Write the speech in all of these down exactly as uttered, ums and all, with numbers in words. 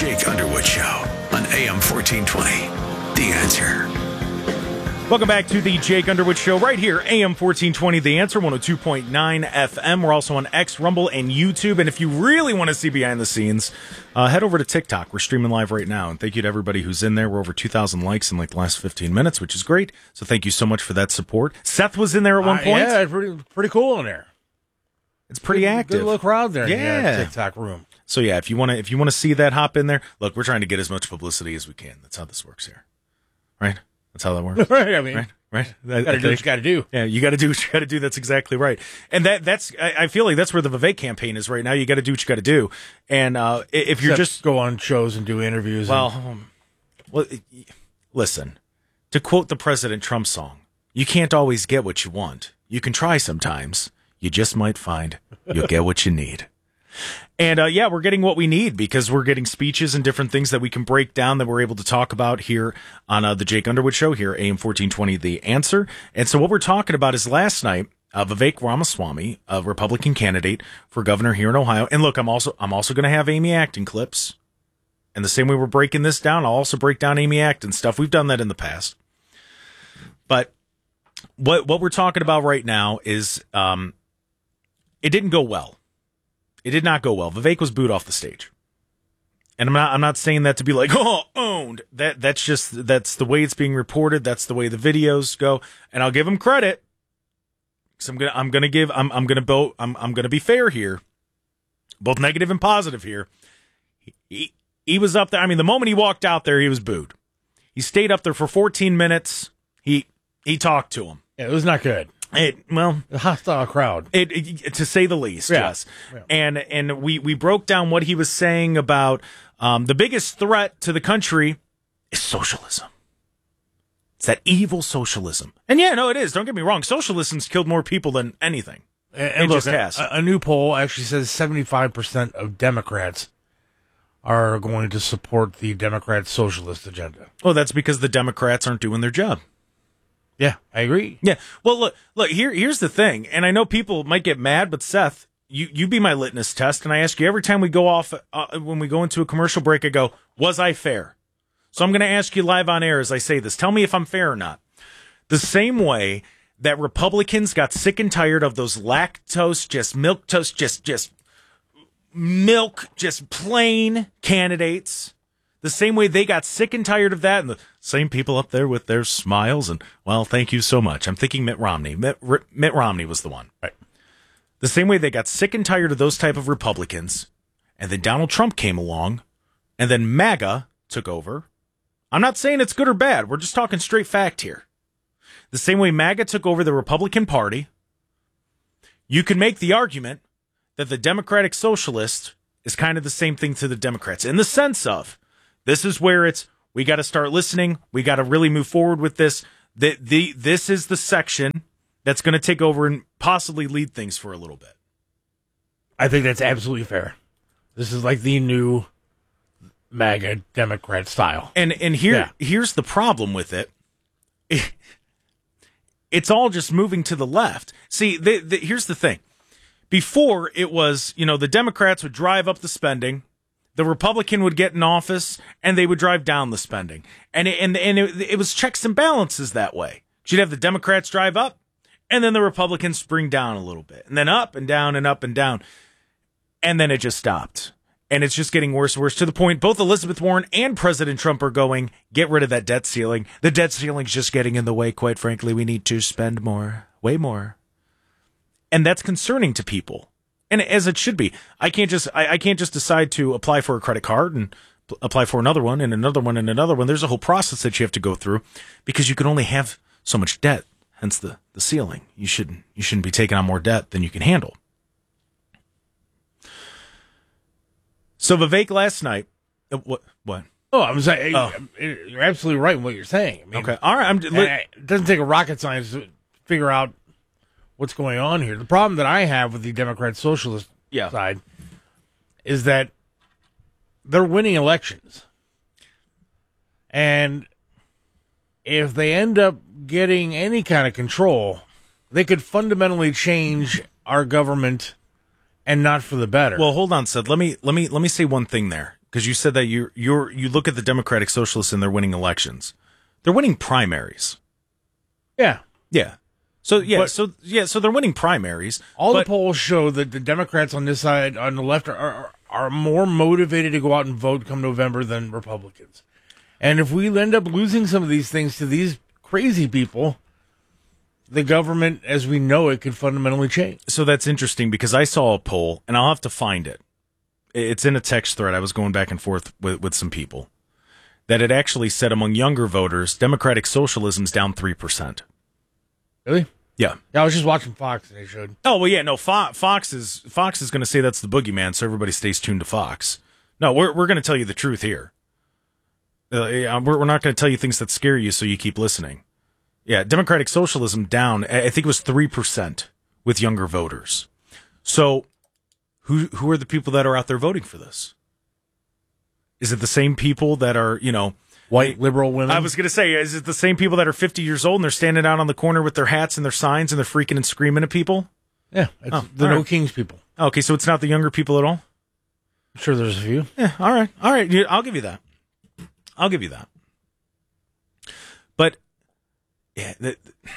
Jake Underwood Show on A M fourteen twenty. The Answer. Welcome back to the Jake Underwood Show right here, A M fourteen twenty, The Answer, one oh two point nine F M. We're also on X, Rumble, and YouTube. And if you really want to see behind the scenes, uh, head over to TikTok. We're streaming live right now. And thank you to everybody who's in there. We're over two thousand likes in like the last fifteen minutes, which is great. So thank you so much for that support. Seth was in there at one uh, point. Yeah, pretty, pretty cool in there. It's pretty good, active. Good little crowd there yeah. in the TikTok room. So yeah, if you want to if you want to see that, hop in there. Look, we're trying to get as much publicity as we can. That's how this works here. Right? That's how that works. Right, I mean. Right? Right? You gotta do what you gotta do. Yeah, you gotta do what you gotta do. That's exactly right. And that that's I, I feel like that's where the Vivek campaign is right now. You gotta do what you gotta do. And uh, if you're Except just go on shows and do interviews. well, and... um, well, listen. To quote the President Trump song, you can't always get what you want. You can try sometimes. You just might find you'll get what you need. And, uh, yeah, we're getting what we need because we're getting speeches and different things that we can break down that we're able to talk about here on uh, the Jake Underwood Show here, A M fourteen twenty, The Answer. And so what we're talking about is last night, uh, Vivek Ramaswamy, a Republican candidate for governor here in Ohio. And look, I'm also I'm also going to have Amy Acton clips. And the same way we're breaking this down, I'll also break down Amy Acton stuff. We've done that in the past. But what what we're talking about right now is um, it didn't go well. It did not go well. Vivek was booed off the stage. And I'm not I'm not saying that to be like, oh, owned. That that's just that's the way it's being reported. That's the way the videos go. And I'll give him credit. Cuz I'm going to I'm going to give I'm I'm going to bo- I'm I'm going to be fair here. Both negative and positive here. He, he he was up there. I mean, the moment he walked out there, he was booed. He stayed up there for fourteen minutes. He he talked to him. Yeah, it was not good. It well, a hostile crowd, it, it to say the least. Yeah. Yes, yeah. and and we we broke down what he was saying about um, the biggest threat to the country is socialism. It's that evil socialism, and yeah, no, it is. Don't get me wrong. Socialism's killed more people than anything. And, and it look, just has. A, a new poll actually says seventy-five percent of Democrats are going to support the Democrat socialist agenda. Well, that's because the Democrats aren't doing their job. Yeah, I agree. Yeah. Well, look, look. Here, here's the thing, and I know people might get mad, but Seth, you, you be my litmus test, and I ask you every time we go off uh, when we go into a commercial break. I go, was I fair? So I'm going to ask you live on air as I say this. Tell me if I'm fair or not. The same way that Republicans got sick and tired of those lactose, just milk toast, just just milk, just plain candidates. The same way they got sick and tired of that, and the same people up there with their smiles and, well, thank you so much. I'm thinking Mitt Romney. Mitt, Mitt Romney was the one. Right. The same way they got sick and tired of those type of Republicans, and then Donald Trump came along, and then MAGA took over. I'm not saying it's good or bad. We're just talking straight fact here. The same way MAGA took over the Republican Party, you can make the argument that the Democratic Socialist is kind of the same thing to the Democrats in the sense of, this is where it's, we got to start listening. We got to really move forward with this. The, the, this is the section that's going to take over and possibly lead things for a little bit. I think that's absolutely fair. This is like the new MAGA Democrat style. And and here yeah. here's the problem with it. it. It's all just moving to the left. See, the, the, here's the thing. Before, it was, you know, the Democrats would drive up the spending. The Republican would get in office, and they would drive down the spending. And it, and, and it, it was checks and balances that way. You'd have the Democrats drive up, and then the Republicans bring down a little bit. And then up and down and up and down. And then it just stopped. And it's just getting worse and worse to the point both Elizabeth Warren and President Trump are going, get rid of that debt ceiling. The debt ceiling's just getting in the way, quite frankly. We need to spend more, way more. And that's concerning to people. And as it should be. I can't just I, I can't just decide to apply for a credit card and p- apply for another one and another one and another one. There's a whole process that you have to go through because you can only have so much debt, hence the, the ceiling. You shouldn't you shouldn't be taking on more debt than you can handle. So Vivek last night, uh, what what? Oh, I'm saying Oh. you're absolutely right in what you're saying. I mean, Okay, all right. I'm, and it doesn't take a rocket science to figure out what's going on here. The problem that I have with the Democrat Socialist Yeah. side is that they're winning elections. And if they end up getting any kind of control, they could fundamentally change our government and not for the better. Well, hold on, Seth. Let me let me let me say one thing there because you said that you you're you look at the Democratic Socialists and they're winning elections. They're winning primaries. Yeah. Yeah. So yeah, But- so yeah, so they're winning primaries. All but, the polls show that the Democrats on this side, on the left, are, are are more motivated to go out and vote come November than Republicans. And if we end up losing some of these things to these crazy people, the government, as we know it, could fundamentally change. So that's interesting because I saw a poll, and I'll have to find it. It's in a text thread. I was going back and forth with, with some people that it actually said among younger voters, Democratic socialism's down three percent. Really? Yeah. Yeah, I was just watching Fox, and they showed. Oh, well, yeah, no, Fo- Fox is Fox is going to say that's the boogeyman, so everybody stays tuned to Fox. No, we're we're going to tell you the truth here. Uh, yeah, we're, we're not going to tell you things that scare you so you keep listening. Yeah, Democratic socialism down, I think it was three percent with younger voters. So who who are the people that are out there voting for this? Is it the same people that are, you know, White liberal women? I was going to say, is it the same people that are fifty years old and they're standing out on the corner with their hats and their signs and they're freaking and screaming at people? Yeah, it's Oh, the all No right. Kings people. Okay, so it's not the younger people at all? I'm sure there's a few. Yeah, all right. All right, yeah, I'll give you that. I'll give you that. But yeah, the,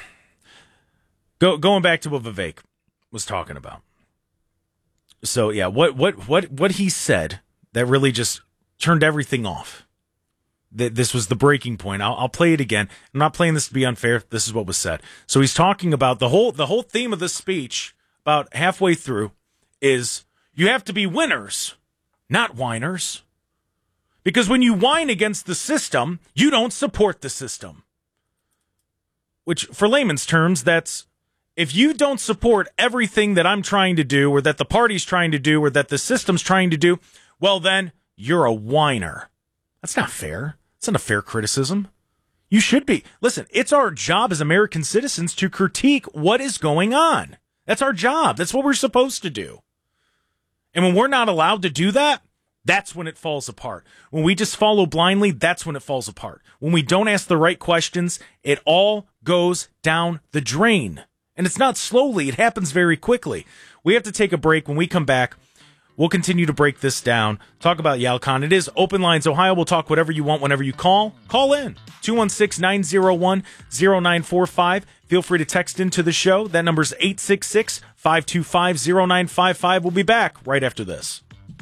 go going back to what Vivek was talking about. So yeah, what what what what he said that really just turned everything off. That this was the breaking point. I'll, I'll play it again. I'm not playing this to be unfair. This is what was said. So he's talking about the whole the whole theme of this speech. About halfway through, is you have to be winners, not whiners. Because when you whine against the system, you don't support the system. Which, for layman's terms, that's if you don't support everything that I'm trying to do, or that the party's trying to do, or that the system's trying to do, well, then you're a whiner. That's not fair. That's not a fair criticism. You should be. Listen, it's our job as American citizens to critique what is going on. That's our job. That's what we're supposed to do. And when we're not allowed to do that, that's when it falls apart. When we just follow blindly, that's when it falls apart. When we don't ask the right questions, it all goes down the drain. And it's not slowly. It happens very quickly. We have to take a break. When we come back, we'll continue to break this down. Talk about Yalcon. It is Open Lines Ohio. We'll talk whatever you want whenever you call. Call in. two one six, nine zero one, zero nine four five. Feel free to text into the show. That number's eight six six, five two five, zero nine five five. We'll be back right after this.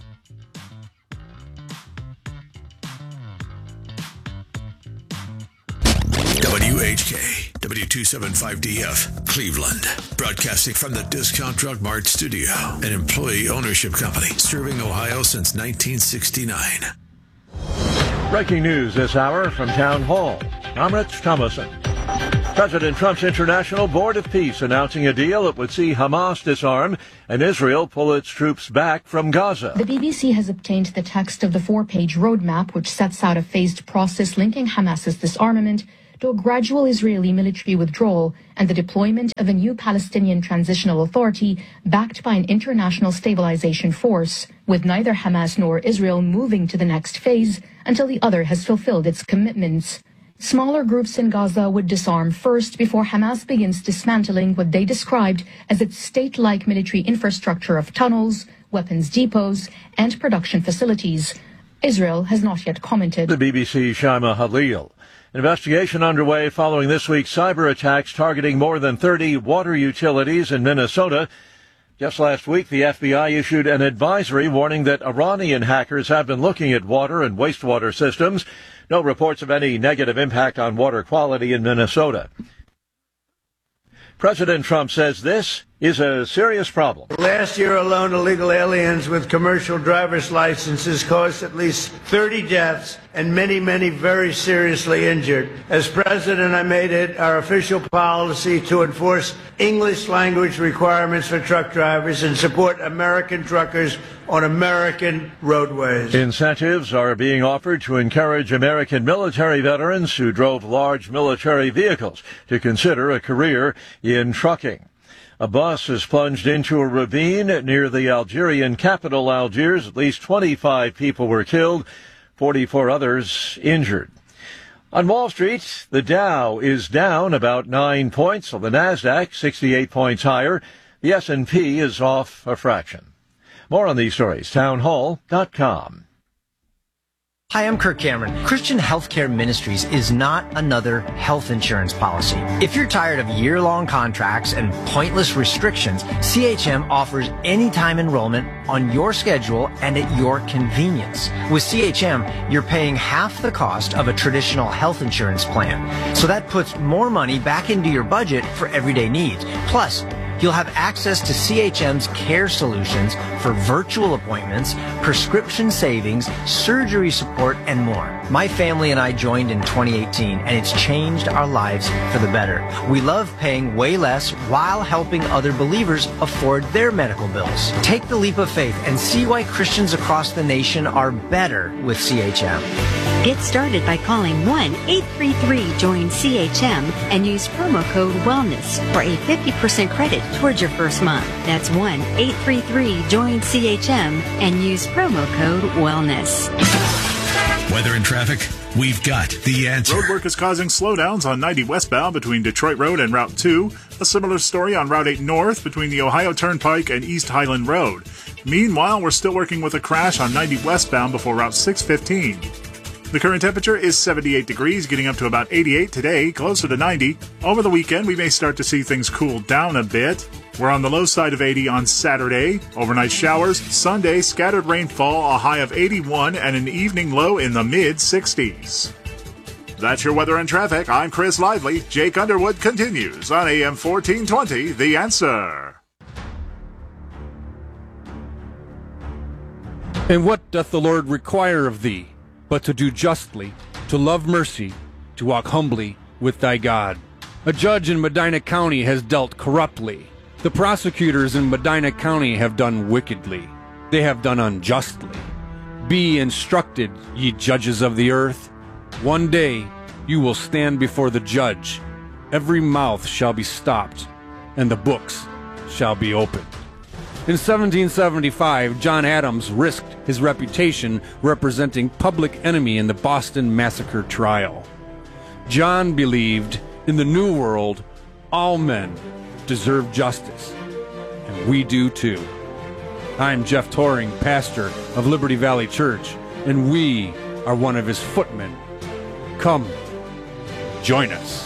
W H K, W two seventy-five D F, Cleveland. Broadcasting from the Discount Drug Mart studio, an employee ownership company serving Ohio since nineteen sixty-nine. Breaking news this hour from Town Hall. I'm Rich Thomason. President Trump's International Board of Peace announcing a deal that would see Hamas disarm and Israel pull its troops back from Gaza. The B B C has obtained the text of the four-page roadmap, which sets out a phased process linking Hamas's disarmament to a gradual Israeli military withdrawal and the deployment of a new Palestinian transitional authority backed by an international stabilization force, with neither Hamas nor Israel moving to the next phase until the other has fulfilled its commitments. Smaller groups in Gaza would disarm first before Hamas begins dismantling what they described as its state-like military infrastructure of tunnels, weapons depots, and production facilities. Israel has not yet commented. The B B C's Shaima Halil. Investigation underway following this week's cyber attacks targeting more than thirty water utilities in Minnesota. Just last week, the F B I issued an advisory warning that Iranian hackers have been looking at water and wastewater systems. No reports of any negative impact on water quality in Minnesota. President Trump says this is a serious problem. Last year alone, illegal aliens with commercial driver's licenses caused at least thirty deaths and many, many very seriously injured. As president, I made it our official policy to enforce English language requirements for truck drivers and support American truckers on American roadways. Incentives are being offered to encourage American military veterans who drove large military vehicles to consider a career in trucking. A bus has plunged into a ravine near the Algerian capital, Algiers. At least twenty-five people were killed, forty-four others injured. On Wall Street, the Dow is down about nine points, while the Nasdaq sixty-eight points higher. The S and P is off a fraction. More on these stories, townhall dot com. Hi, I'm Kirk Cameron. Christian Healthcare Ministries is not another health insurance policy. If you're tired of year-long contracts and pointless restrictions, C H M offers anytime enrollment on your schedule and at your convenience. With C H M, you're paying half the cost of a traditional health insurance plan. So that puts more money back into your budget for everyday needs. Plus, you'll have access to C H M's care solutions for virtual appointments, prescription savings, surgery support, and more. My family and I joined in twenty eighteen, and it's changed our lives for the better. We love paying way less while helping other believers afford their medical bills. Take the leap of faith and see why Christians across the nation are better with C H M. Get started by calling one eight three three join C H M and use promo code WELLNESS for a fifty percent credit towards your first month. That's one eight three three join C H M and use promo code WELLNESS. Weather and traffic, we've got the answer. Road work is causing slowdowns on ninety westbound between Detroit Road and Route two. A similar story on Route eight north between the Ohio Turnpike and East Highland Road. Meanwhile, we're still working with a crash on ninety westbound before Route six fifteen. The current temperature is seventy-eight degrees, getting up to about eighty-eight today, closer to ninety. Over the weekend, we may start to see things cool down a bit. We're on the low side of eighty on Saturday. Overnight showers. Sunday, scattered rainfall, a high of eighty-one, and an evening low in the mid-sixties. That's your weather and traffic. I'm Chris Lively. Jake Underwood continues on A M fourteen twenty, The Answer. And what doth the Lord require of thee, but to do justly, to love mercy, to walk humbly with thy God? A judge in Medina County has dealt corruptly. The prosecutors in Medina County have done wickedly. They have done unjustly. Be instructed, ye judges of the earth. One day you will stand before the judge. Every mouth shall be stopped, and the books shall be opened. In seventeen seventy-five, John Adams risked his reputation representing Public Enemy in the Boston Massacre trial. John believed in the New World, all men deserve justice, and we do too. I'm Jeff Toring, pastor of Liberty Valley Church, and we are one of his footmen. Come, join us.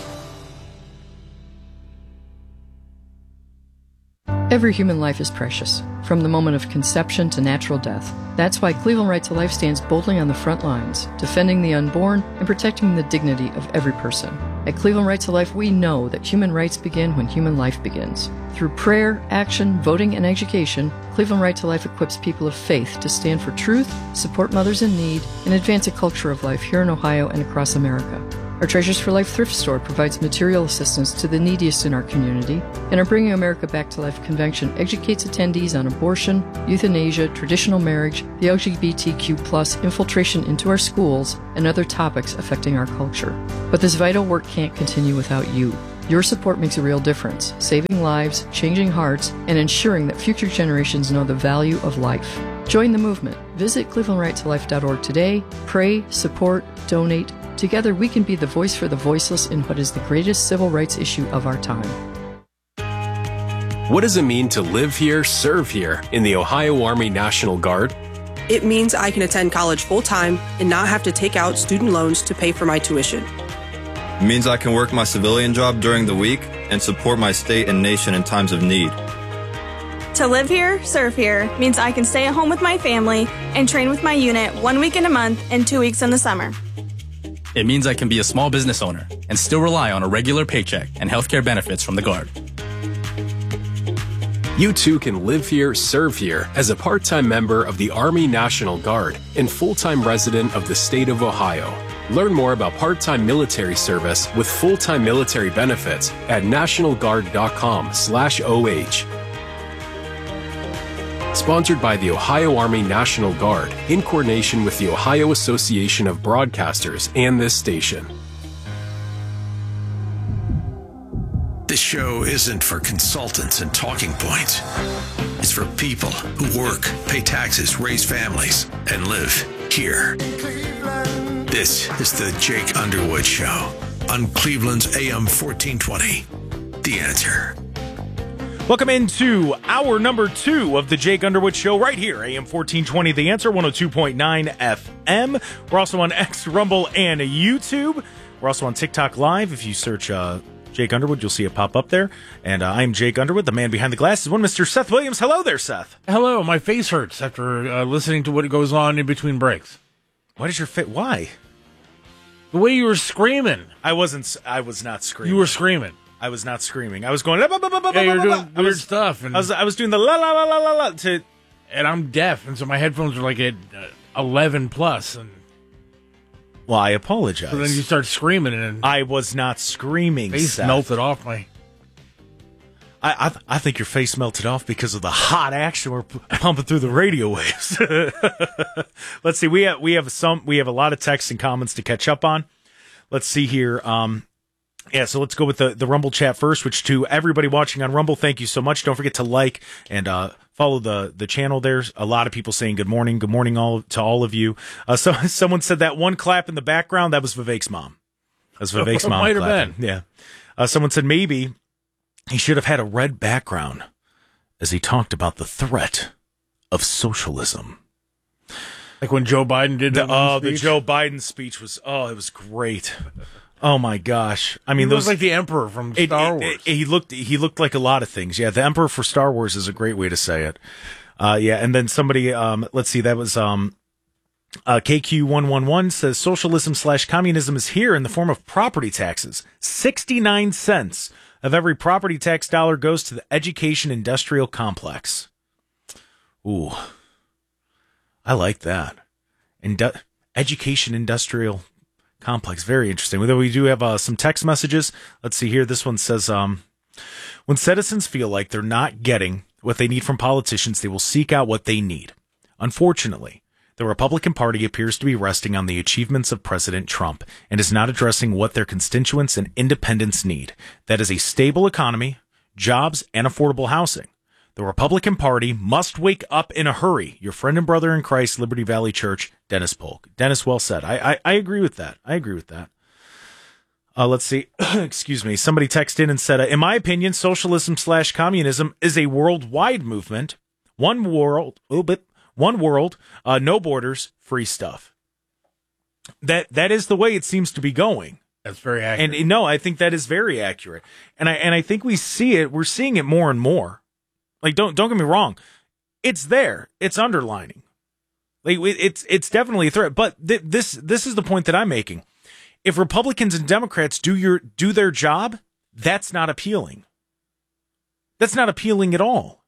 Every human life is precious, from the moment of conception to natural death. That's why Cleveland Right to Life stands boldly on the front lines, defending the unborn and protecting the dignity of every person. At Cleveland Right to Life, we know that human rights begin when human life begins. Through prayer, action, voting, and education, Cleveland Right to Life equips people of faith to stand for truth, support mothers in need, and advance a culture of life here in Ohio and across America. Our Treasures for Life thrift store provides material assistance to the neediest in our community, and our Bringing America Back to Life convention educates attendees on abortion, euthanasia, traditional marriage, the L G B T Q plus, infiltration into our schools, and other topics affecting our culture. But this vital work can't continue without you. Your support makes a real difference, saving lives, changing hearts, and ensuring that future generations know the value of life. Join the movement. Visit cleveland right to life dot org today. Pray, support, donate. Together we can be the voice for the voiceless in what is the greatest civil rights issue of our time. What does it mean to live here, serve here in the Ohio Army National Guard? It means I can attend college full-time and not have to take out student loans to pay for my tuition. It means I can work my civilian job during the week and support my state and nation in times of need. To live here, serve here means I can stay at home with my family and train with my unit one week in a month and two weeks in the summer. It means I can be a small business owner and still rely on a regular paycheck and healthcare benefits from the Guard. You too can live here, serve here as a part-time member of the Army National Guard and full-time resident of the state of Ohio. Learn more about part-time military service with full-time military benefits at national guard dot com slash O H. Sponsored by the Ohio Army National Guard in coordination with the Ohio Association of Broadcasters and this station. This show isn't for consultants and talking points. It's for people who work, pay taxes, raise families, and live here. This is the Jake Underwood Show on Cleveland's A M fourteen twenty. The Answer. Welcome into hour number two of the Jake Underwood Show right here, A M fourteen twenty The Answer, one oh two point nine F M. We're also on X, Rumble, and YouTube. We're also on TikTok Live. If you search uh, Jake Underwood, you'll see it pop up there. And uh, I'm Jake Underwood, the man behind the glasses, one Mister Seth Williams. Hello there, Seth. Hello. My face hurts after uh, listening to what goes on in between breaks. Why does your face... Why? The way you were screaming. I wasn't... I was not screaming. You were screaming. I was not screaming. I was going... Yeah, you're doing weird I was, stuff. And I was, I was doing the la la la la la la to... And I'm deaf, and so my headphones are like at uh, eleven plus. And well, I apologize. so then you start screaming, and I was not screaming, face Seth. melted off my... I I, th- I think your face melted off because of the hot action we're p- pumping through the radio waves. Let's see. We have we have some we have a lot of texts and comments to catch up on. Let's see here. Um, yeah, so let's go with the, the Rumble chat first, which to everybody watching on Rumble, thank you so much. Don't forget to like and uh, follow the, the channel. There's a lot of people saying good morning. Good morning all to all of you. Uh, so someone said that one clap in the background, that was Vivek's mom. That was Vivek's mom Might have clapping. been. Yeah. Uh, someone said maybe he should have had a red background as he talked about the threat of socialism. Like when Joe Biden did that. The, oh, speech? the Joe Biden speech was, oh, it was great. Oh my gosh! I mean, he those was like the Emperor from it, Star it, Wars. It, he looked, he looked like a lot of things. Yeah, the Emperor for Star Wars is a great way to say it. Uh, yeah, and then somebody, um, let's see, that was um, uh, K Q one one one says socialism slash communism is here in the form of property taxes. Sixty-nine cents of every property tax dollar goes to the education industrial complex. Ooh, I like that. Indu- education industrial complex. Very interesting. Although we do have uh, some text messages. Let's see here. This one says, um, when citizens feel like they're not getting what they need from politicians, they will seek out what they need. Unfortunately, the Republican Party appears to be resting on the achievements of President Trump and is not addressing what their constituents and independents need. That is a stable economy, jobs, and affordable housing. The Republican Party must wake up in a hurry. Your friend and brother in Christ, Liberty Valley Church, Dennis Polk. Dennis, well said. I I, I agree with that. I agree with that. Uh, let's see. Excuse me. Somebody texted in and said, uh, in my opinion, socialism slash communism is a worldwide movement. One world, a little bit, one world, uh, no borders, free stuff. That that is the way it seems to be going. That's very accurate. And no, I think that is very accurate. And I and I think we see it. We're seeing it more and more. Like, don't don't get me wrong, it's there, it's underlining, like it's it's definitely a threat. But th- this this is the point that I'm making. If Republicans and Democrats do your do their job, that's not appealing. That's not appealing at all.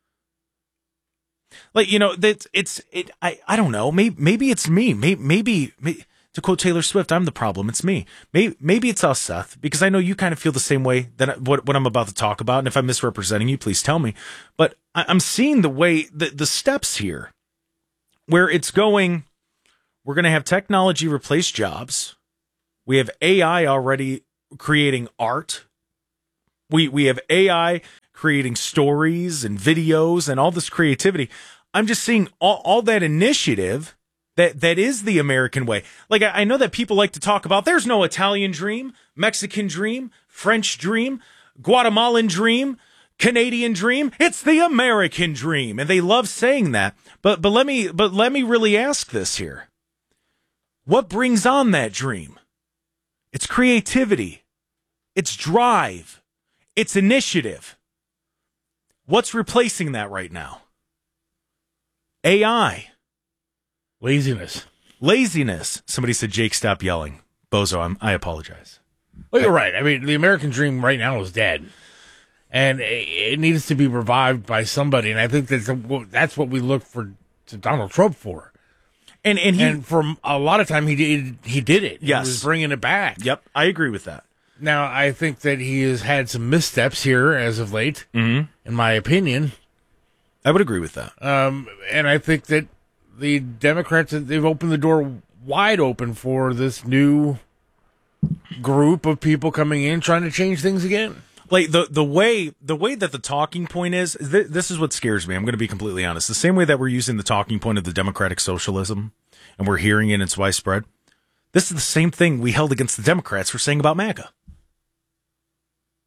Like, you know, that it's it. I I don't know. Maybe maybe it's me. Maybe maybe. maybe To quote Taylor Swift, I'm the problem. It's me. Maybe, maybe it's us, Seth, because I know you kind of feel the same way that what, what I'm about to talk about. And if I'm misrepresenting you, please tell me. But I, I'm seeing the way, the, the steps here where it's going. We're going to have technology replace jobs. We have A I already creating art. We, we have A I creating stories and videos and all this creativity. I'm just seeing all, all that initiative. That that is the American way. Like, I, I know that people like to talk about, there's no Italian dream, Mexican dream, French dream, Guatemalan dream, Canadian dream. It's the American dream. And they love saying that. But but let me but let me really ask this here. What brings on that dream? It's creativity. It's drive. It's initiative. What's replacing that right now? A I. Laziness. Laziness. Somebody said, Jake, stop yelling. Bozo, I'm, I apologize. Well, you're right. I mean, the American dream right now is dead. And it needs to be revived by somebody. And I think that's, that's what we look for to Donald Trump for. And and, he, and for a lot of time, he did, he did it. Yes. He was bringing it back. Yep, I agree with that. Now, I think that he has had some missteps here as of late, mm-hmm. in my opinion. I would agree with that. Um, and I think that the Democrats, they've opened the door wide open for this new group of people coming in trying to change things again. Like the the way the way that the talking point is, th- this is what scares me. I'm going to be completely honest. The same way that we're using the talking point of the democratic socialism, and we're hearing it and it's widespread. This is the same thing we held against the Democrats for saying about MAGA.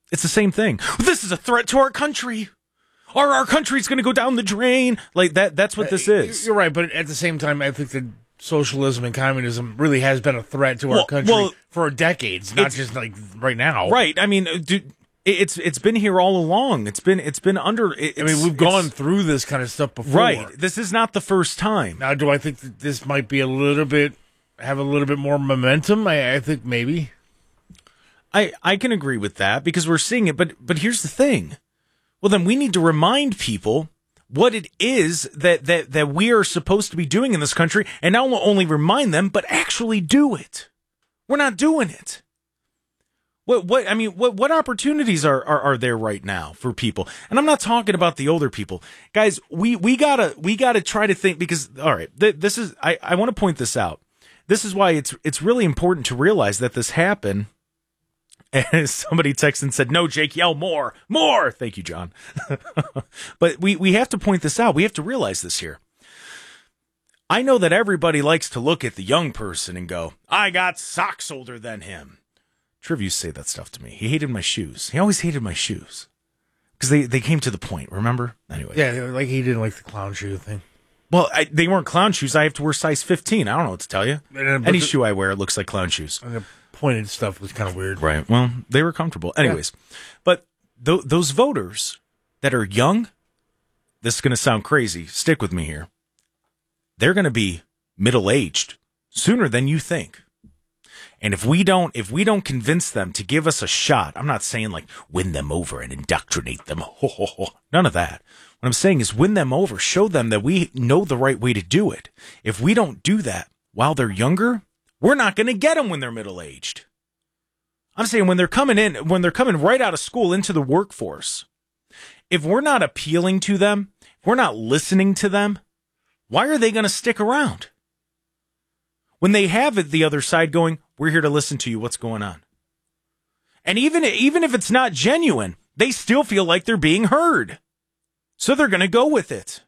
It's the same thing. This is a threat to our country. Or our country's going to go down the drain. Like that. That's what this is. You're right, but at the same time, I think that socialism and communism really has been a threat to well, our country well, for decades, not just like right now. Right. I mean, dude, it's it's been here all along. It's been it's been under. It's, I mean, we've gone through this kind of stuff before. Right. This is not the first time. Now, do I think that this might be a little bit have a little bit more momentum? I, I think maybe. I, I can agree with that because we're seeing it, but but here's the thing. Well, then we need to remind people what it is that, that, that we are supposed to be doing in this country, and not only remind them, but actually do it. We're not doing it. What what I mean, what what opportunities are, are, are there right now for people? And I'm not talking about the older people. Guys, we, we gotta we gotta try to think because all right, th- this is I, I want to point this out. This is why it's it's really important to realize that this happened. And somebody texted and said, no, Jake, yell more, more. Thank you, John. But we, we have to point this out. We have to realize this here. I know that everybody likes to look at the young person and go, I got socks older than him. Triv used to say that stuff to me. He hated my shoes. He always hated my shoes. Because they, they came to the point, remember? Anyway. Yeah, like he didn't like the clown shoe thing. Well, I, they weren't clown shoes. I have to wear size fifteen. I don't know what to tell you. And, Any the, shoe I wear, it looks like clown shoes. And the pointed stuff was kind of weird. Right. Well, they were comfortable. Anyways, yeah. But th- those voters that are young, this is going to sound crazy. Stick with me here. They're going to be middle-aged sooner than you think. And if we don't, if we don't convince them to give us a shot, I'm not saying like win them over and indoctrinate them. Ho, ho, ho. None of that. What I'm saying is win them over, show them that we know the right way to do it. If we don't do that while they're younger, we're not going to get them when they're middle-aged. I'm saying when they're coming in, when they're coming right out of school into the workforce, if we're not appealing to them, if we're not listening to them, why are they going to stick around? When they have it the other side going, we're here to listen to you, what's going on? And even, even if it's not genuine, they still feel like they're being heard. So they're going to go with it.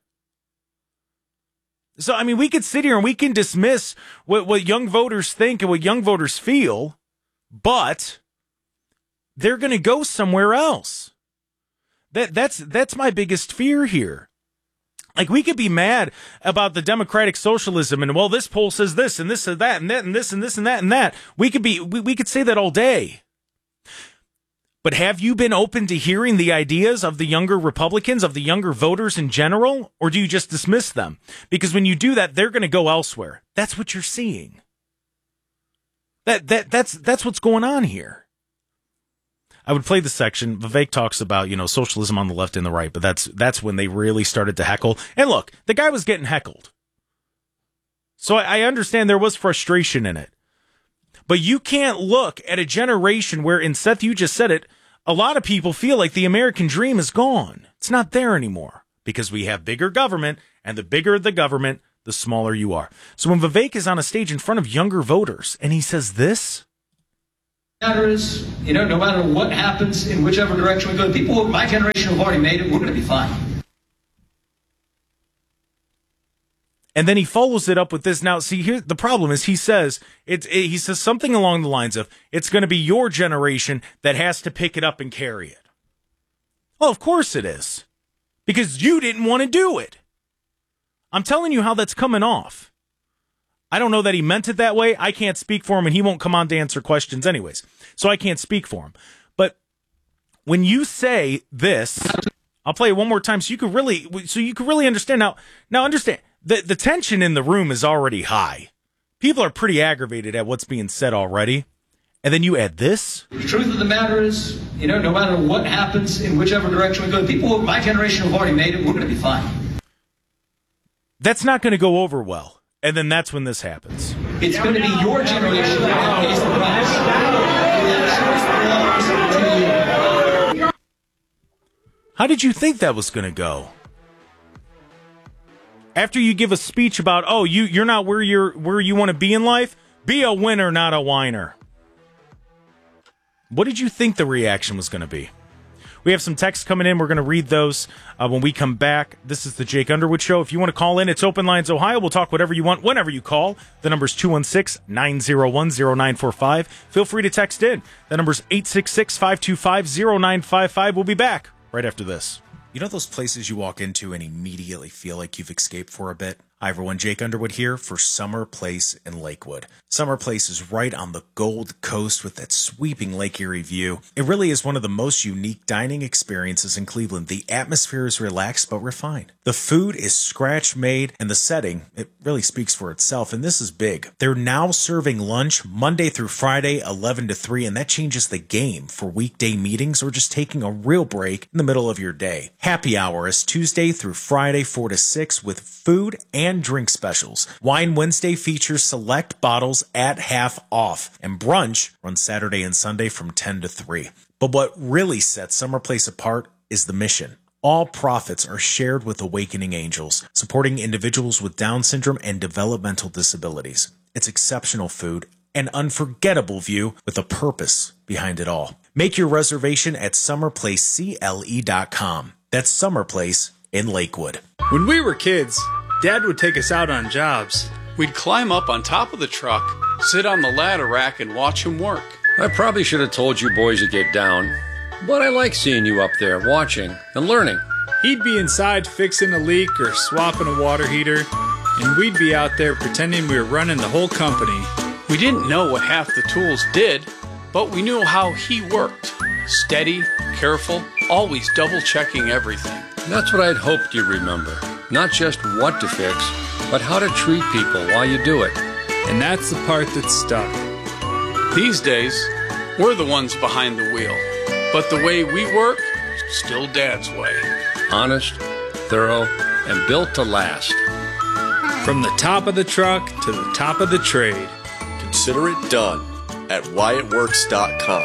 So, I mean, we could sit here and we can dismiss what, what young voters think and what young voters feel, but they're going to go somewhere else. That that's that's my biggest fear here. Like, we could be mad about the democratic socialism and, well, this poll says this and this and that and that and this and this and that and that. We could be we, we could say that all day. But have you been open to hearing the ideas of the younger Republicans, of the younger voters in general, or do you just dismiss them? Because when you do that, they're going to go elsewhere. That's what you're seeing. That that that's that's what's going on here. I would play the section. Vivek talks about, you know, socialism on the left and the right, but that's that's when they really started to heckle. And look, the guy was getting heckled. So I, I understand there was frustration in it. But you can't look at a generation where, and Seth, you just said it, a lot of people feel like the American dream is gone. It's not there anymore because we have bigger government, and the bigger the government, the smaller you are. So when Vivek is on a stage in front of younger voters and he says this, matter is, you know, no matter what happens in whichever direction we go, the people of my generation have already made it, we're going to be fine. And then he follows it up with this. Now, see, here the problem is he says it, it. He says something along the lines of, "It's going to be your generation that has to pick it up and carry it." Well, of course it is, because you didn't want to do it. I'm telling you how that's coming off. I don't know that he meant it that way. I can't speak for him, and he won't come on to answer questions anyways, so I can't speak for him. But when you say this, I'll play it one more time so you can really, so you can really understand. Now, now understand. The the tension in the room is already high. People are pretty aggravated at what's being said already. And then you add this. The truth of the matter is, you know, no matter what happens in whichever direction we go, the people of my generation have already made it, we're going to be fine. That's not going to go over well. And then that's when this happens. It's going to be your generation that pays the price. How did you think that was going to go? After you give a speech about, oh, you, you're not where you're where you want to be in life, be a winner, not a whiner. What did you think the reaction was going to be? We have some texts coming in. We're going to read those uh, when we come back. This is the Jake Underwood Show. If you want to call in, it's Open Lines Ohio. We'll talk whatever you want whenever you call. The number's two one six, nine zero one, zero nine four five. Feel free to text in. The number's eight six six, five two five, zero nine five five. We'll be back right after this. You know those places you walk into and immediately feel like you've escaped for a bit? Hi everyone, Jake Underwood here for Summer Place in Lakewood. Summer Place is right on the Gold Coast with that sweeping Lake Erie view. It really is one of the most unique dining experiences in Cleveland. The atmosphere is relaxed but refined. The food is scratch made and the setting, it really speaks for itself, and this is big. They're now serving lunch Monday through Friday, eleven to three, and that changes the game for weekday meetings or just taking a real break in the middle of your day. Happy hour is Tuesday through Friday, four to six with food and drink specials. Wine Wednesday features select bottles at half off, and brunch runs Saturday and Sunday from ten to three. But what really sets Summer Place apart is the mission. All profits are shared with Awakening Angels, supporting individuals with Down syndrome and developmental disabilities. It's exceptional food, an unforgettable view with a purpose behind it all. Make your reservation at summer place c l e dot com. That's Summer Place in Lakewood. When we were kids, Dad would take us out on jobs. We'd climb up on top of the truck, sit on the ladder rack, and watch him work. I probably should have told you boys to get down, but I like seeing you up there watching and learning. He'd be inside fixing a leak or swapping a water heater, and we'd be out there pretending we were running the whole company. We didn't know what half the tools did, but we knew how he worked. Steady, careful, always double-checking everything. That's what I'd hoped you'd remember. Not just what to fix, but how to treat people while you do it. And that's the part that stuck. These days, we're the ones behind the wheel. But the way we work, still Dad's way. Honest, thorough, and built to last. From the top of the truck to the top of the trade. Consider it done at Wyatt Works dot com.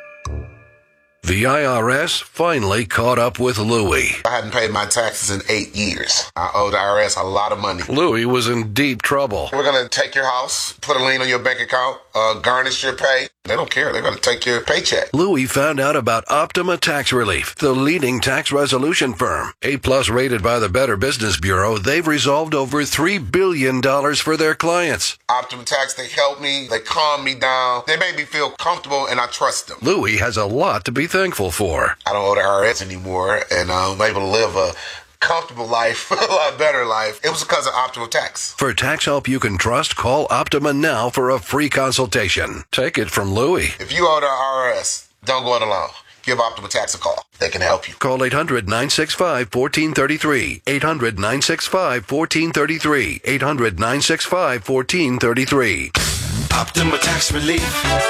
The I R S finally caught up with Louie. I hadn't paid my taxes in eight years. I owe the I R S a lot of money. Louie was in deep trouble. We're going to take your house, put a lien on your bank account, uh, garnish your pay. They don't care. They're going to take your paycheck. Louie found out about Optima Tax Relief, the leading tax resolution firm. A-plus rated by the Better Business Bureau, they've resolved over three billion dollars for their clients. Optima Tax, they help me. They calm me down. They make me feel comfortable, and I trust them. Louie has a lot to be thankful for. I don't owe the I R S anymore, and I'm able to live a comfortable life, a lot better life. It was because of Optima Tax. For tax help you can trust, call Optima now for a free consultation. Take it from Louie. If you owe the I R S, don't go it alone. Give Optima Tax a call. They can help you. Call eight hundred, nine six five, one four three three. eight hundred, nine six five, one four three three. eight hundred, nine six five, one four three three. Optima Tax Relief.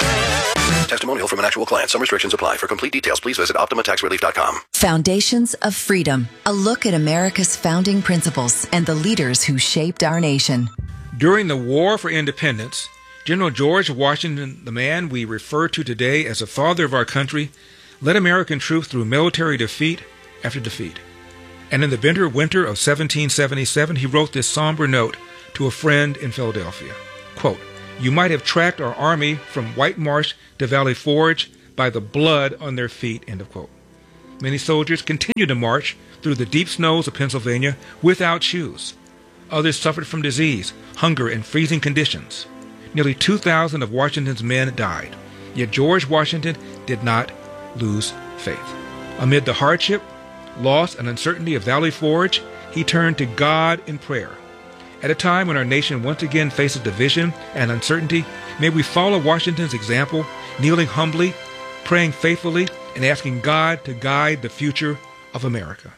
Testimonial from an actual client. Some restrictions apply. For complete details, please visit optima tax relief dot com. Foundations of Freedom. A look at America's founding principles and the leaders who shaped our nation. During the War for Independence, General George Washington, the man we refer to today as the father of our country, led American troops through military defeat after defeat. And in the bitter winter of seventeen seventy-seven, he wrote this somber note to a friend in Philadelphia. Quote, "You might have tracked our army from White Marsh to Valley Forge by the blood on their feet," end of quote. Many soldiers continued to march through the deep snows of Pennsylvania without shoes. Others suffered from disease, hunger, and freezing conditions. Nearly two thousand of Washington's men died. Yet George Washington did not lose faith. Amid the hardship, loss, and uncertainty of Valley Forge, he turned to God in prayer. At a time when our nation once again faces division and uncertainty, may we follow Washington's example, kneeling humbly, praying faithfully, and asking God to guide the future of America.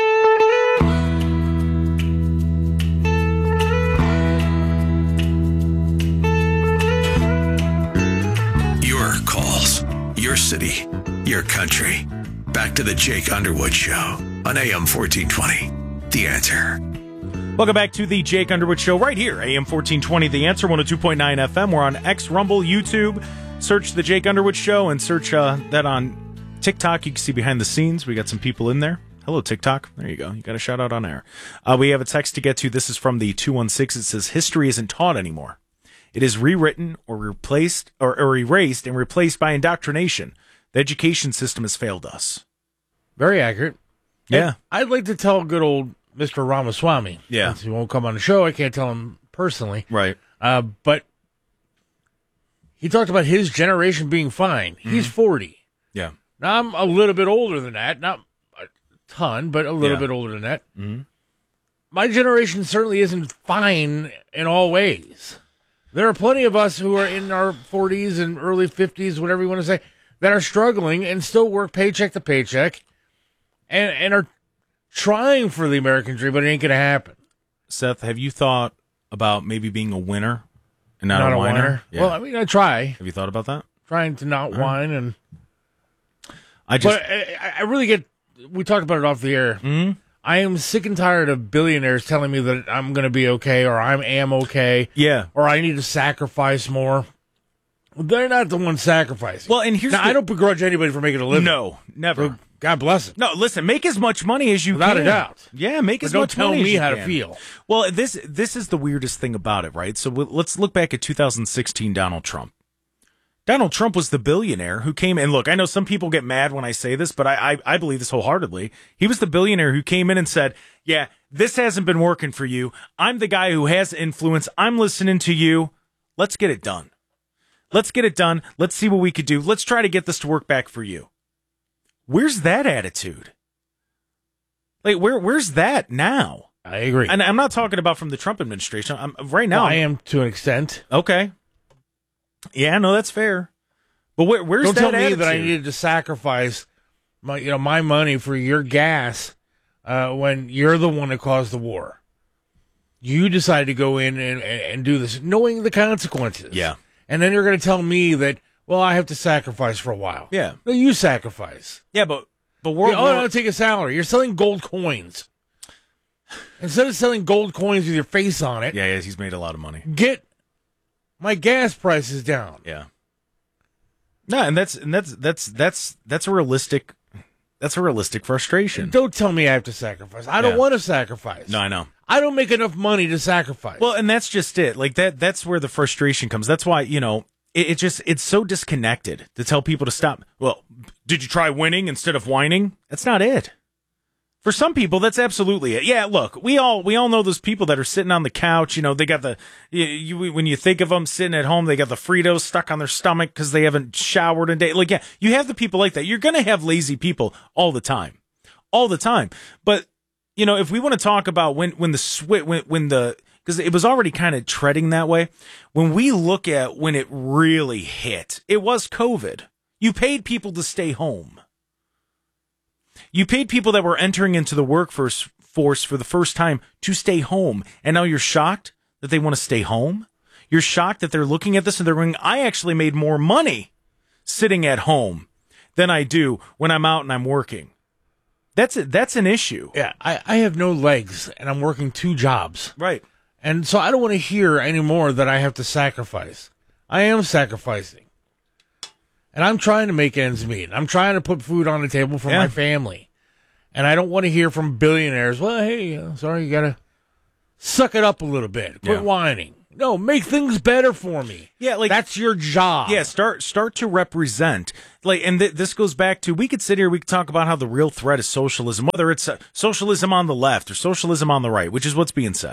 Your calls, your city, your country. Back to the Jake Underwood Show on A M fourteen twenty. The Answer. Welcome back to the Jake Underwood Show right here, A M fourteen twenty, The Answer, one oh two point nine F M. We're on X, Rumble, YouTube. Search the Jake Underwood Show and search uh, that on TikTok. You can see behind the scenes. We got some people in there. Hello, TikTok. There you go. You got a shout out on air. Uh, we have a text to get to. This is from the two one six. It says, history isn't taught anymore. It is rewritten or replaced or, or erased and replaced by indoctrination. The education system has failed us. Very accurate. Yeah. And I'd like to tell good old Mister Ramaswamy. Yeah. Since he won't come on the show, I can't tell him personally. Right. Uh, but he talked about his generation being fine. Mm-hmm. He's forty. Yeah. Now, I'm a little bit older than that. Not a ton, but a little Yeah. bit older than that. Mm-hmm. My generation certainly isn't fine in all ways. There are plenty of us who are in our forties and early fifties, whatever you want to say, that are struggling and still work paycheck to paycheck and, and are trying for the American dream, but it ain't going to happen. Seth, have you thought about maybe being a winner and not, Not a a whiner? whiner? Yeah. Well, I mean, I try. Have you thought about that? Trying to not All right. whine. and I just, But I, I really get, we talked about it off the air. Mhm. I am sick and tired of billionaires telling me that I'm going to be okay or I am okay. Yeah. Or I need to sacrifice more. They're not the ones sacrificing. Well, and here's now, the- I don't begrudge anybody for making a living. No, never. So God bless it. No, listen, make as much money as you Without can. a doubt. Yeah, make But as don't much tell money as me you how to can. feel. Well, this this is the weirdest thing about it, right? So we- let's look back at two thousand sixteen Donald Trump. Donald Trump was the billionaire who came and look, I know some people get mad when I say this, but I, I I believe this wholeheartedly. He was the billionaire who came in and said, yeah, this hasn't been working for you. I'm the guy who has influence. I'm listening to you. Let's get it done. Let's get it done. Let's see what we could do. Let's try to get this to work back for you. Where's that attitude? Like, where where's that now? I agree. And I'm not talking about from the Trump administration. I'm right now. Well, I am to an extent. Okay. Yeah, no, that's fair. But where, where's Don't that tell me attitude? that I needed to sacrifice my, you know, my money for your gas uh, when you're the one that caused the war. You decided to go in and, and, and do this, knowing the consequences. Yeah. And then you're going to tell me that, well, I have to sacrifice for a while. Yeah. No, you sacrifice. Yeah, but but we're, Yeah, oh, we're- no, take a salary. You're selling gold coins. Instead of selling gold coins with your face on it, yeah, yeah, he's made a lot of money. get my gas prices down. Yeah. No, and that's and that's that's that's that's a realistic that's a realistic frustration. Don't tell me I have to sacrifice. I don't Yeah. want to sacrifice. No, I know. I don't make enough money to sacrifice. Well, and that's just it. Like that that's where the frustration comes. That's why, you know, it, it just it's so disconnected to tell people to stop. Well, did you try winning instead of whining? That's not it. For some people, that's absolutely it. Yeah, look, we all we all know those people that are sitting on the couch. You know, they got the you, you when you think of them sitting at home, they got the Fritos stuck on their stomach because they haven't showered in day. Like, yeah, you have the people like that. You're gonna have lazy people all the time, all the time. But you know, if we want to talk about when when the switch when when the because it was already kind of treading that way. When we look at when it really hit, it was COVID. You paid people to stay home. You paid people that were entering into the workforce force for the first time to stay home. And now you're shocked that they want to stay home? You're shocked that they're looking at this and they're going, I actually made more money sitting at home than I do when I'm out and I'm working. That's a, that's an issue. yeah, I, I have no legs, and I'm working two jobs. Right. And so I don't want to hear anymore that I have to sacrifice. I am sacrificing. And I'm trying to make ends meet. I'm trying to put food on the table for Yeah. my family. And I don't want to hear from billionaires, well, hey, uh, sorry, you got to suck it up a little bit. Quit Yeah. whining. No, make things better for me. Yeah, like That's your job. Yeah, start start to represent. Like, and th- this goes back to, we could sit here, we could talk about how the real threat is socialism, whether it's uh, socialism on the left or socialism on the right, which is what's being said.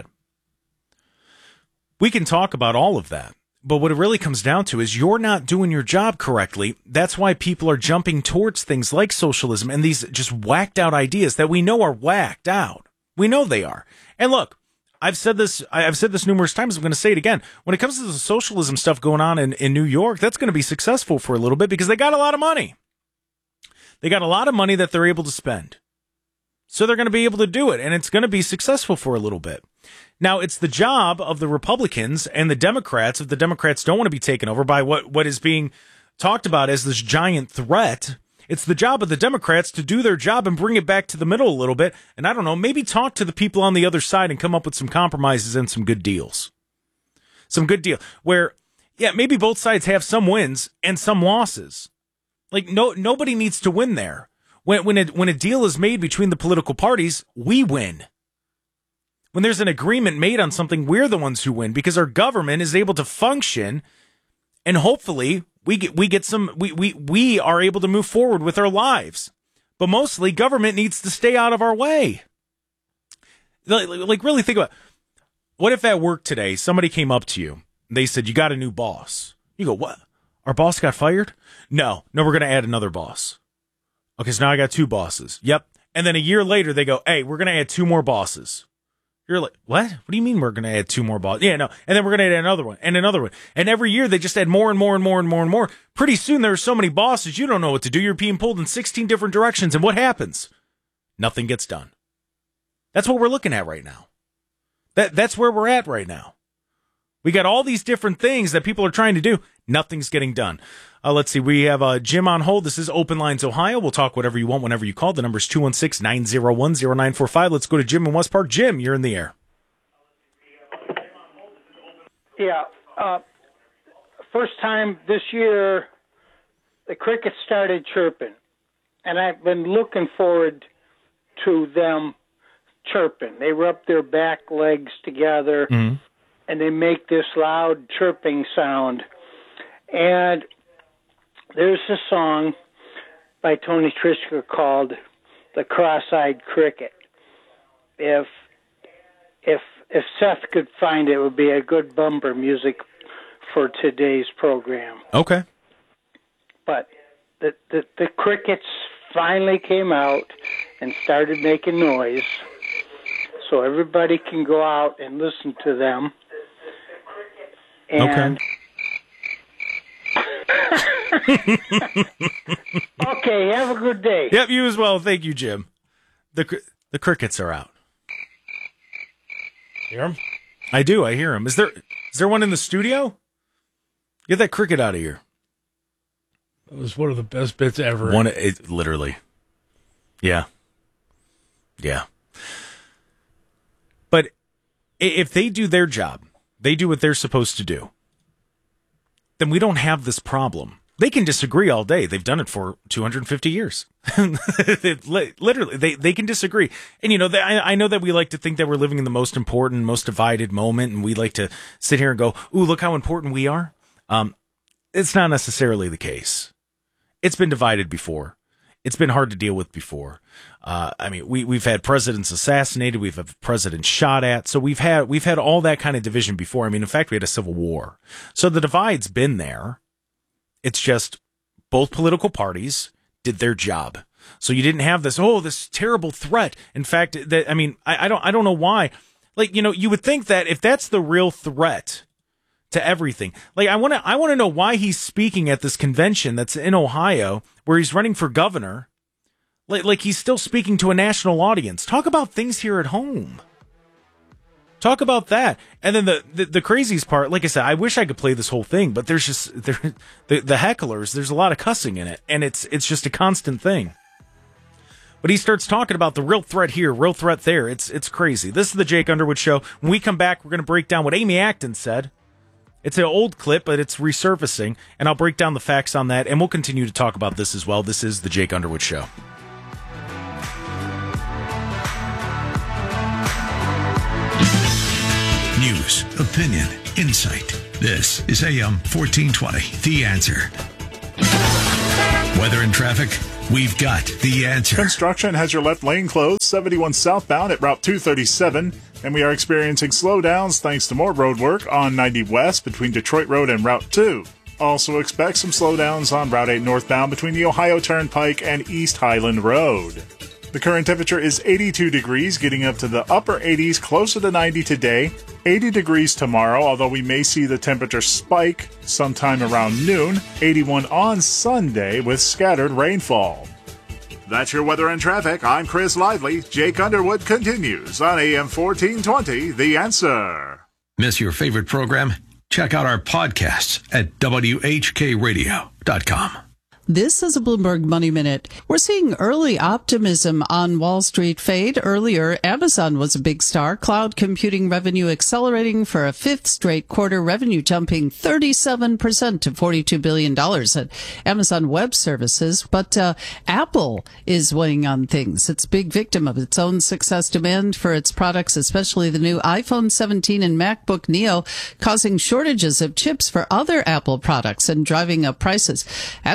We can talk about all of that. But what it really comes down to is you're not doing your job correctly. That's why people are jumping towards things like socialism and these just whacked out ideas that we know are whacked out. We know they are. And look, I've said this, I've said this numerous times. I'm going to say it again. When it comes to the socialism stuff going on in, in New York, that's going to be successful for a little bit because they got a lot of money. They got a lot of money that they're able to spend. So they're going to be able to do it, and it's going to be successful for a little bit. Now, it's the job of the Republicans and the Democrats, if the Democrats don't want to be taken over by what, what is being talked about as this giant threat, it's the job of the Democrats to do their job and bring it back to the middle a little bit, and I don't know, maybe talk to the people on the other side and come up with some compromises and some good deals. Some good deal where, yeah, maybe both sides have some wins and some losses. Like, no, nobody needs to win there. When when a, when a deal is made between the political parties, we win. When there's an agreement made on something, we're the ones who win because our government is able to function, and hopefully we get we get some we we we are able to move forward with our lives. but mostly government needs to stay out of our way. Like, like really think about, what if at work today, somebody came up to you, they said, you got a new boss. You go, what? Our boss got fired? No, no, we're going to add another boss. Okay, so now I got two bosses. Yep. And then a year later, they go, hey, we're going to add two more bosses. You're like, what? What do you mean we're going to add two more bosses? Yeah, no. And then we're going to add another one and another one. And every year they just add more and more and more and more and more. Pretty soon there are so many bosses, you don't know what to do. You're being pulled in sixteen different directions. And what happens? Nothing gets done. That's what we're looking at right now. That That's where we're at right now. We got all these different things that people are trying to do. Nothing's getting done. Uh, let's see. We have uh, Jim on hold. This is Open Lines Ohio. We'll talk whatever you want whenever you call. The number is two one six, nine zero one, zero nine four five. Let's go to Jim in West Park. Jim, you're in the air. Yeah. Uh, first time this year, the crickets started chirping. And I've been looking forward to them chirping. They rub their back legs together, mm-hmm. and they make this loud chirping sound. And there's a song by Tony Trischka called "The Cross-Eyed Cricket." If if if Seth could find it, it would be a good bumper music for today's program. Okay. But the the, the crickets finally came out and started making noise, so everybody can go out and listen to them. And okay. Okay, have a good day. Yep, you as well. Thank you, Jim. The the crickets are out. Hear him? I do. I hear him. Is there is there one in the studio? Get that cricket out of here. That was one of the best bits ever. One, it, literally. Yeah. Yeah. But if they do their job, they do what they're supposed to do, then we don't have this problem. They can disagree all day. They've done it for two hundred fifty years. Literally, they, they can disagree. And, you know, they, I, I know that we like to think that we're living in the most important, most divided moment, and we like to sit here and go, ooh, look how important we are. Um, it's not necessarily the case. It's been divided before. It's been hard to deal with before. Uh, I mean, we, we've had presidents assassinated. We've had presidents shot at. So we've had, we've had all that kind of division before. I mean, in fact, we had a civil war. So the divide's been there. It's just both political parties did their job. So you didn't have this, oh, this terrible threat. In fact, that, I mean, I, I don't, I don't know why. Like, you know, you would think that if that's the real threat to everything, like I want to, I want to know why he's speaking at this convention that's in Ohio where he's running for governor. Like, like he's still speaking to a national audience. Talk about things here at home. Talk about that. And then the, the, the craziest part, like I said, I wish I could play this whole thing, but there's just, there, the, the hecklers, there's a lot of cussing in it, and it's, it's just a constant thing. But he starts talking about the real threat here, real threat there. It's, it's crazy. This is the Jake Underwood Show. When we come back, we're going to break down what Amy Acton said. It's an old clip, but it's resurfacing, and I'll break down the facts on that, and we'll continue to talk about this as well. This is the Jake Underwood Show. News, opinion, insight. This is A M fourteen twenty, The Answer. Weather and traffic, we've got the answer. Construction has your left lane closed, seventy-one southbound at Route two thirty-seven. And we are experiencing slowdowns thanks to more road work on ninety West between Detroit Road and Route two. Also expect some slowdowns on Route eight northbound between the Ohio Turnpike and East Highland Road. The current temperature is eighty-two degrees, getting up to the upper eighties, closer to ninety today. eighty degrees tomorrow, although we may see the temperature spike sometime around noon. eighty-one on Sunday with scattered rainfall. That's your weather and traffic. I'm Chris Lively. Jake Underwood continues on A M fourteen twenty, The Answer. Miss your favorite program? Check out our podcasts at W H K radio dot com. This is a Bloomberg Money Minute. We're seeing early optimism on Wall Street fade. Earlier, Amazon was a big star. Cloud computing revenue accelerating for a fifth straight quarter, revenue jumping thirty-seven percent to forty-two billion dollars at Amazon Web Services. But uh, Apple is weighing on things. It's a big victim of its own success. Demand for its products, especially the new iPhone seventeen and MacBook Neo, causing shortages of chips for other Apple products and driving up prices. That is not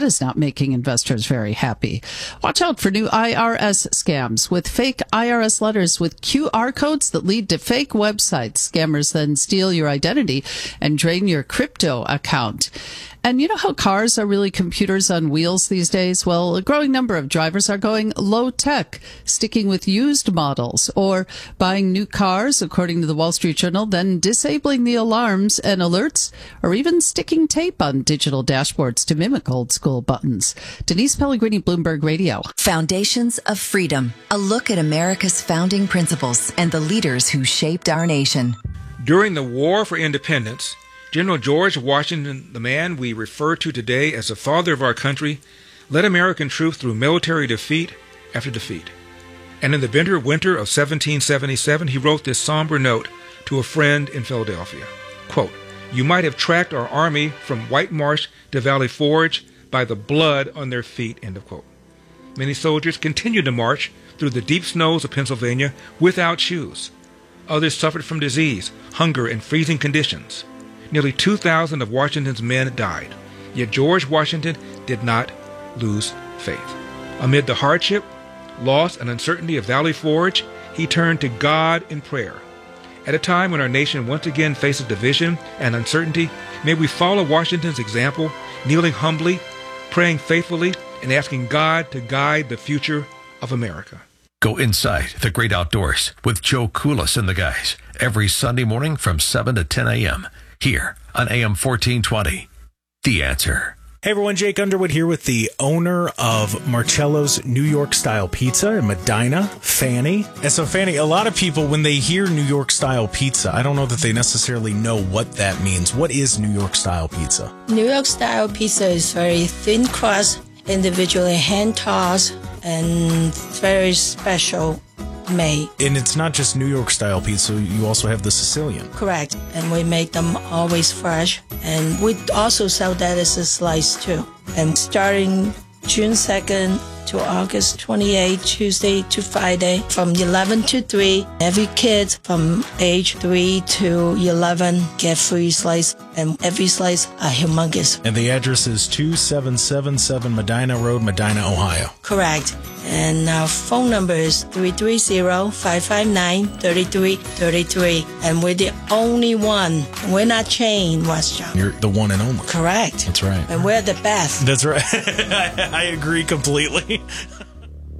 making investors very happy. Watch out for new I R S scams with fake I R S letters with Q R codes that lead to fake websites. Scammers then steal your identity and drain your crypto account. And you know how cars are really computers on wheels these days? Well, a growing number of drivers are going low tech, sticking with used models or buying new cars, according to the Wall Street Journal, then disabling the alarms and alerts or even sticking tape on digital dashboards to mimic old school buttons. Denise Pellegrini, Bloomberg Radio. Foundations of Freedom, a look at America's founding principles and the leaders who shaped our nation. During the War for Independence, General George Washington, the man we refer to today as the father of our country, led American troops through military defeat after defeat. And in the bitter winter of seventeen seventy-seven, he wrote this somber note to a friend in Philadelphia. Quote, "You might have tracked our army from White Marsh to Valley Forge by the blood on their feet," end of quote. Many soldiers continued to march through the deep snows of Pennsylvania without shoes. Others suffered from disease, hunger, and freezing conditions. Nearly two thousand of Washington's men died, yet George Washington did not lose faith. Amid the hardship, loss, and uncertainty of Valley Forge, he turned to God in prayer. At a time when our nation once again faces division and uncertainty, may we follow Washington's example, kneeling humbly, praying faithfully, and asking God to guide the future of America. Go inside the great outdoors with Joe Koulis and the guys every Sunday morning from seven to ten a.m. here on A M fourteen twenty. The Answer. Hey everyone, Jake Underwood here with the owner of Marcello's New York Style Pizza in Medina, Fanny. And so Fanny, a lot of people, when they hear New York Style Pizza, I don't know that they necessarily know what that means. What is New York Style Pizza? New York Style Pizza is very thin crust, individually hand-tossed, and very special made. And it's not just New York Style pizza, you also have the Sicilian. Correct. And we make them always fresh. And we also sell that as a slice too. And starting June second to August twenty-eighth, Tuesday to Friday, from eleven to three, every kid from age three to eleven get free slice, and every slice are humongous. And the address is two seven seven seven Medina Road, Medina, Ohio. Correct. And our phone number is three three zero, five five nine, three three three three. And we're the only one. We're not chain restaurant. You're the one and only. Correct. That's right. And we're the best. That's right. I agree completely.